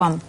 вам.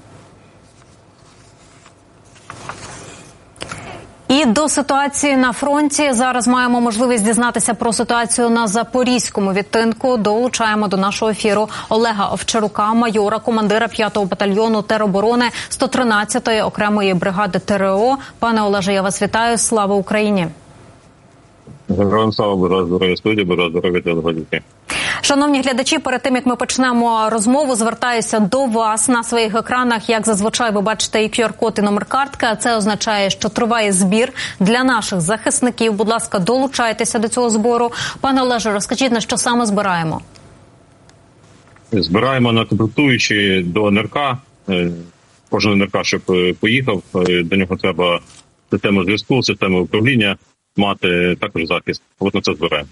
І до ситуації на фронті зараз маємо можливість дізнатися про ситуацію на Запорізькому відтинку. Долучаємо до нашого ефіру Олега Овчарука, майора, командира 5-го батальйону тероборони 113-ї окремої бригади ТРО. Пане Олеже, я вас вітаю. Слава Україні! Героям слава, бажаю здоров'я студії, бажаю здоров'я телеглядачі. Шановні глядачі, перед тим, як ми почнемо розмову, звертаюся до вас. На своїх екранах, як зазвичай, ви бачите і QR-код, і номер картки. А це означає, що триває збір для наших захисників. Будь ласка, долучайтеся до цього збору. Пане Олеже, розкажіть, на що саме збираємо? Збираємо на комплектуючі до НРК. Кожен НРК, щоб поїхав, до нього треба систему зв'язку, систему управління мати, також захист. От на це збираємо.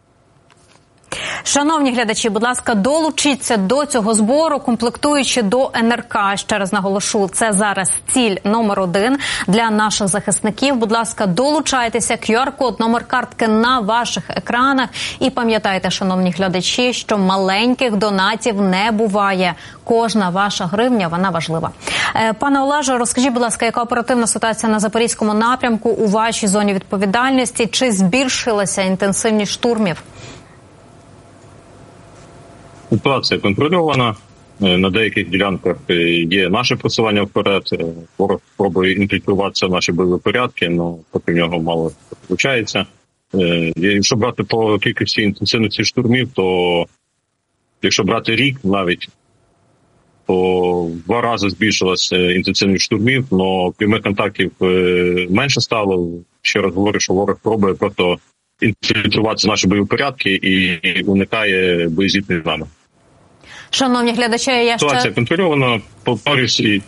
Шановні глядачі, будь ласка, долучіться до цього збору, комплектуючи до НРК. Ще раз наголошу, це зараз ціль номер 1 для наших захисників. Будь ласка, долучайтеся, QR-код, номер картки на ваших екранах. І пам'ятайте, шановні глядачі, що маленьких донатів не буває. Кожна ваша гривня, вона важлива. Пане Олеже, розкажіть, будь ласка, яка оперативна ситуація на Запорізькому напрямку у вашій зоні відповідальності? Чи збільшилася інтенсивність штурмів? Ситуація контрольована. На деяких ділянках є наше просування вперед. Ворог пробує інфільтруватися в наші бойові порядки, але поки в нього мало виходить. Якщо брати по кількості інтенсивності штурмів, то якщо брати рік навіть, то в 2 рази збільшилася інтенсивність штурмів, але прямих контактів менше стало. Ще раз говорю, що ворог пробує просто інфільтруватися в наші бойові порядки і уникає боєзіткнень з нами. Шановні глядачі, ситуація контрольована, повторюсь і...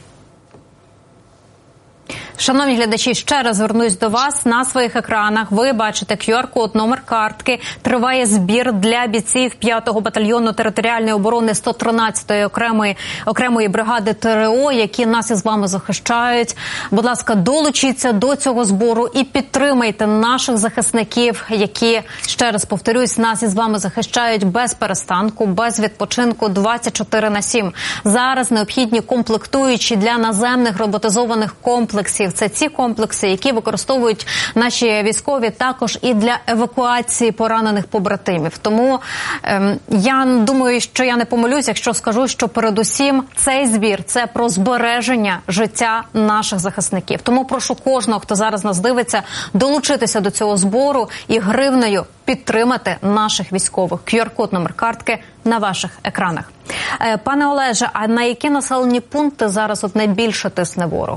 Шановні глядачі, ще раз звернусь до вас. На своїх екранах ви бачите QR-код, номер картки. Триває збір для бійців 5-го батальйону територіальної оборони 113-ї окремої бригади ТРО, які нас із вами захищають. Будь ласка, долучіться до цього збору і підтримайте наших захисників, які, ще раз повторюсь, нас із вами захищають без перестанку, без відпочинку 24/7. Зараз необхідні комплектуючі для наземних роботизованих комплексів. Це ці комплекси, які використовують наші військові також і для евакуації поранених побратимів. Тому я думаю, що я не помилюсь, якщо скажу, що передусім цей збір – це про збереження життя наших захисників. Тому прошу кожного, хто зараз нас дивиться, долучитися до цього збору і гривнею підтримати наших військових. QR-код, номер картки на ваших екранах. Пане Олеже, а на які населені пункти зараз найбільше тисне ворог?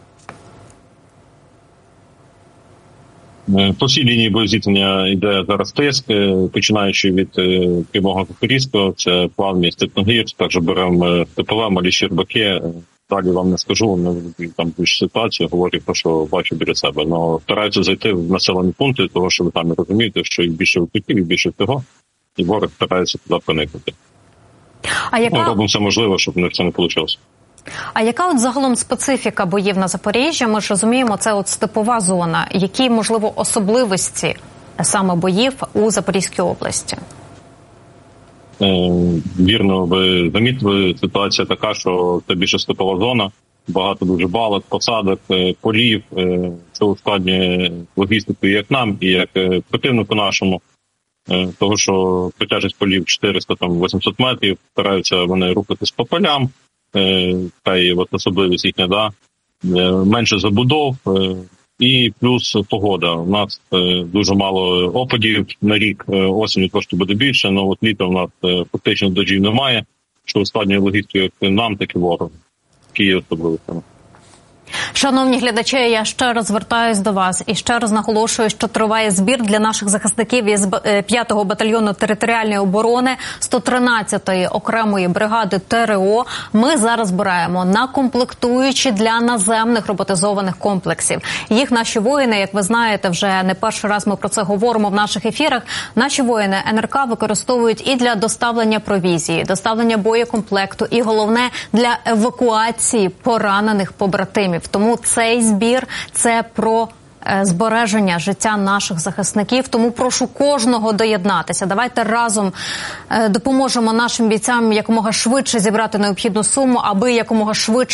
По всій лінії боєзіткнення йде зараз тиск, починаючи від прямого Запорізького, це Плавні, Степногір, також беремо Теплове, Малі Щербаки. Далі вам не скажу, там більш ситуацію, говорю про що бачу біля себе. Але стараються зайти в населені пункти, тому що ви самі розумієте, що і більше укриттів, і більше всього, і ворог старається туди проникнути. Робимо все можливе, щоб в це не вийшло. А яка загалом специфіка боїв на Запоріжжі? Ми ж розуміємо, це степова зона. Які, можливо, особливості саме боїв у Запорізькій області? Вірно, ви замітили, ситуація така, що це більше степова зона, багато дуже балок, посадок, полів, що ускладнює логістику як нам, і як противнику нашому. Того, що протяжність полів 400-800 метрів, стараються вони рухатись по полям, та й особливість їхня, менше забудов, і плюс погода. У нас дуже мало опадів на рік, осінню трошки буде більше, але літо у нас фактично дощів немає, що ускладнює логістику як нам, так і ворогу. Такі є особливостями. Шановні глядачі, я ще раз звертаюсь до вас і ще раз наголошую, що триває збір для наших захисників із 5-го батальйону територіальної оборони 113-ї окремої бригади ТРО. Ми зараз збираємо на комплектуючі для наземних роботизованих комплексів. Їх наші воїни, як ви знаєте, вже не перший раз ми про це говоримо в наших ефірах, наші воїни НРК використовують і для доставлення провізії, доставлення боєкомплекту і, головне, для евакуації поранених побратимів. Тому цей збір – це про збереження життя наших захисників. Тому прошу кожного доєднатися. Давайте разом допоможемо нашим бійцям якомога швидше зібрати необхідну суму, аби якомога швидше